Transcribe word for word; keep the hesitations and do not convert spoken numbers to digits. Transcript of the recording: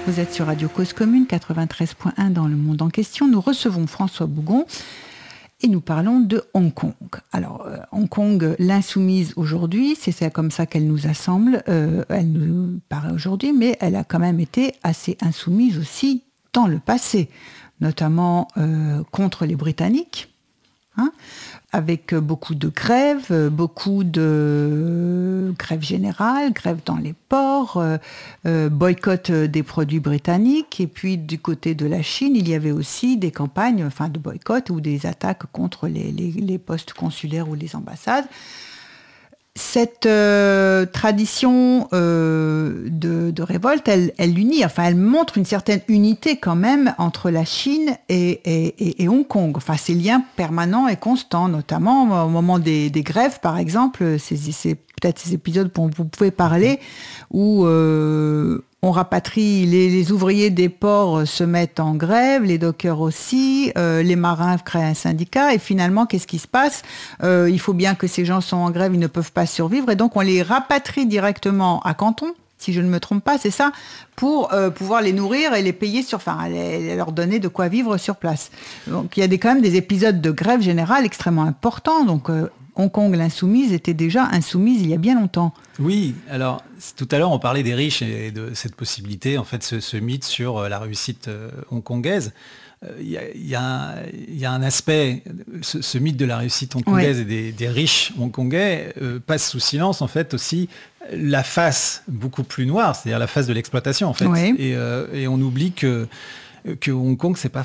Vous êtes sur Radio Cause Commune, quatre-vingt-treize point un dans le monde en question. Nous recevons François Bougon et nous parlons de Hong Kong. Alors, euh, Hong Kong, l'insoumise aujourd'hui, c'est ça, comme ça qu'elle nous assemble. Euh, elle nous paraît aujourd'hui, mais elle a quand même été assez insoumise aussi dans le passé, notamment euh, contre les Britanniques. Hein, avec beaucoup de grèves, beaucoup de grèves générales, grèves dans les ports, euh, euh, boycott des produits britanniques. Et puis du côté de la Chine, il y avait aussi des campagnes enfin, de boycott ou des attaques contre les, les, les postes consulaires ou les ambassades. Cette euh, tradition euh, de, de révolte, elle, elle unit, enfin, elle montre une certaine unité quand même entre la Chine et, et, et, et Hong Kong. Enfin, ces liens permanents et constants, notamment au moment des, des grèves, par exemple, c'est, c'est peut-être ces épisodes dont vous pouvez parler, où euh, on rapatrie, les, les ouvriers des ports se mettent en grève, les dockers aussi, euh, les marins créent un syndicat, et finalement, qu'est-ce qui se passe ? euh, Il faut bien que ces gens sont en grève, ils ne peuvent pas survivre, et donc on les rapatrie directement à Canton, si je ne me trompe pas, c'est ça, pour euh, pouvoir les nourrir et les payer sur, enfin, les, leur donner de quoi vivre sur place. Donc il y a des, quand même des épisodes de grève générale extrêmement importants, donc euh, Hong Kong, l'insoumise, était déjà insoumise il y a bien longtemps. Oui, alors tout à l'heure on parlait des riches et de cette possibilité, en fait, ce, ce mythe sur la réussite euh, hongkongaise. Il y, y, y a un aspect, ce, ce mythe de la réussite hongkongaise, oui, et des, des riches hongkongais euh, passe sous silence en fait aussi la face beaucoup plus noire, c'est-à-dire la face de l'exploitation en fait. Oui. Et, euh, et on oublie que que Hong Kong, c'est pas